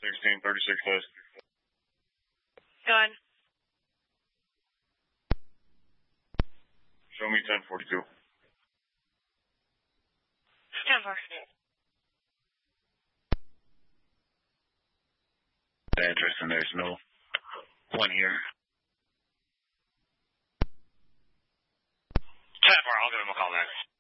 16, 36 close. Go ahead. Show me 1042. 10-4. Address and there's no one here. 10-4, I'll give him a call next.